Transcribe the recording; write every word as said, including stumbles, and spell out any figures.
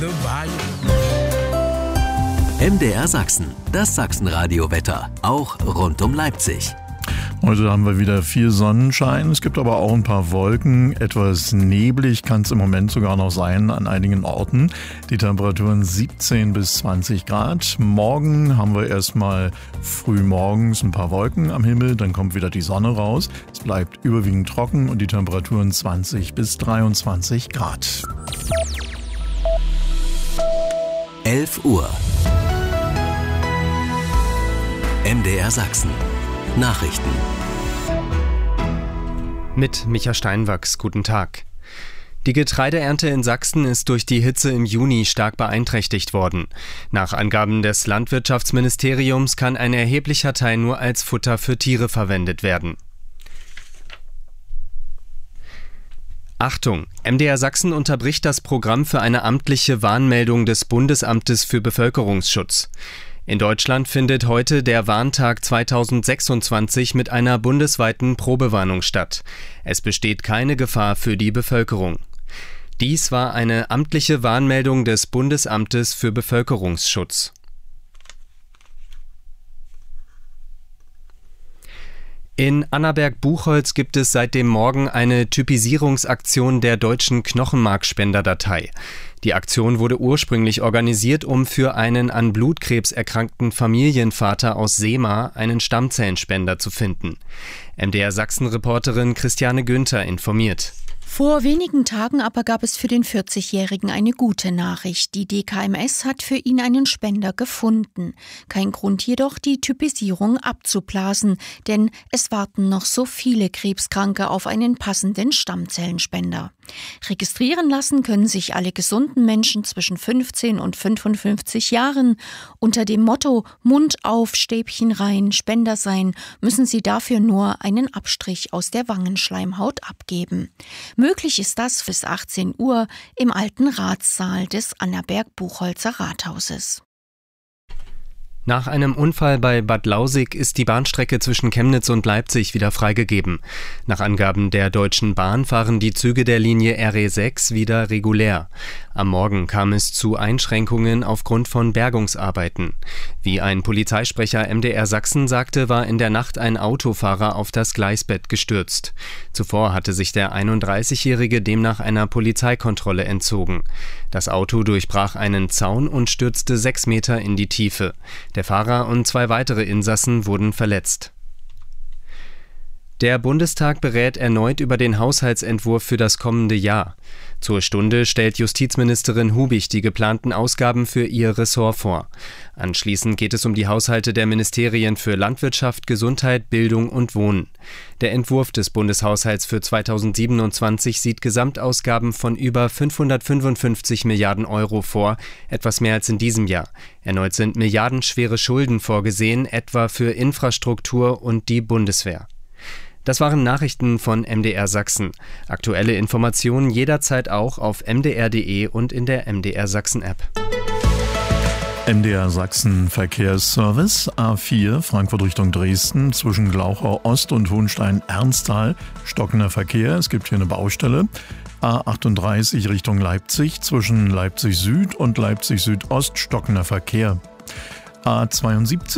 M D R Sachsen, das Sachsenradio-Wetter, auch rund um Leipzig. Heute haben wir wieder viel Sonnenschein, es gibt aber auch ein paar Wolken, etwas neblig kann es im Moment sogar noch sein an einigen Orten. Die Temperaturen siebzehn bis zwanzig Grad. Morgen haben wir erstmal früh morgens ein paar Wolken am Himmel, dann kommt wieder die Sonne raus. Es bleibt überwiegend trocken und die Temperaturen zwanzig bis dreiundzwanzig Grad. elf Uhr. M D R Sachsen. Nachrichten. Mit Micha Steinwachs, guten Tag. Die Getreideernte in Sachsen ist durch die Hitze im Juni stark beeinträchtigt worden. Nach Angaben des Landwirtschaftsministeriums kann ein erheblicher Teil nur als Futter für Tiere verwendet werden. Achtung! M D R Sachsen unterbricht das Programm für eine amtliche Warnmeldung des Bundesamtes für Bevölkerungsschutz. In Deutschland findet heute der Warntag zweitausendsechsundzwanzig mit einer bundesweiten Probewarnung statt. Es besteht keine Gefahr für die Bevölkerung. Dies war eine amtliche Warnmeldung des Bundesamtes für Bevölkerungsschutz. In Annaberg-Buchholz gibt es seit dem Morgen eine Typisierungsaktion der deutschen Knochenmarkspenderdatei. Die Aktion wurde ursprünglich organisiert, um für einen an Blutkrebs erkrankten Familienvater aus Seemar einen Stammzellenspender zu finden. M D R Sachsen-Reporterin Christiane Günther informiert. Vor wenigen Tagen aber gab es für den vierzigjährigen eine gute Nachricht. Die D K M S hat für ihn einen Spender gefunden. Kein Grund jedoch, die Typisierung abzublasen, denn es warten noch so viele Krebskranke auf einen passenden Stammzellenspender. Registrieren lassen können sich alle gesunden Menschen zwischen fünfzehn und fünfundfünfzig Jahren. Unter dem Motto Mund auf, Stäbchen rein, Spender sein, müssen sie dafür nur einen Abstrich aus der Wangenschleimhaut abgeben. Möglich ist das bis achtzehn Uhr im alten Ratssaal des Annaberg-Buchholzer Rathauses. Nach einem Unfall bei Bad Lausick ist die Bahnstrecke zwischen Chemnitz und Leipzig wieder freigegeben. Nach Angaben der Deutschen Bahn fahren die Züge der Linie R E sechs wieder regulär. Am Morgen kam es zu Einschränkungen aufgrund von Bergungsarbeiten. Wie ein Polizeisprecher M D R Sachsen sagte, war in der Nacht ein Autofahrer auf das Gleisbett gestürzt. Zuvor hatte sich der einunddreißigjährige demnach einer Polizeikontrolle entzogen. Das Auto durchbrach einen Zaun und stürzte sechs Meter in die Tiefe. Der Fahrer und zwei weitere Insassen wurden verletzt. Der Bundestag berät erneut über den Haushaltsentwurf für das kommende Jahr. Zur Stunde stellt Justizministerin Hubich die geplanten Ausgaben für ihr Ressort vor. Anschließend geht es um die Haushalte der Ministerien für Landwirtschaft, Gesundheit, Bildung und Wohnen. Der Entwurf des Bundeshaushalts für zweitausendsiebenundzwanzig sieht Gesamtausgaben von über fünfhundertfünfundfünfzig Milliarden Euro vor, etwas mehr als in diesem Jahr. Erneut sind milliardenschwere Schulden vorgesehen, etwa für Infrastruktur und die Bundeswehr. Das waren Nachrichten von M D R Sachsen. Aktuelle Informationen jederzeit auch auf m d r punkt d e und in der M D R Sachsen App. M D R Sachsen Verkehrsservice A vier Frankfurt Richtung Dresden zwischen Glauchau Ost und Hohenstein-Ernsthal stockender Verkehr. Es gibt hier eine Baustelle. A achtunddreißig Richtung Leipzig zwischen Leipzig Süd und Leipzig Südost stockender Verkehr. A zweiundsiebzig